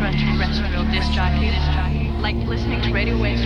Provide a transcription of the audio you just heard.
extraterrestrial disc jockey, like listening to radio waves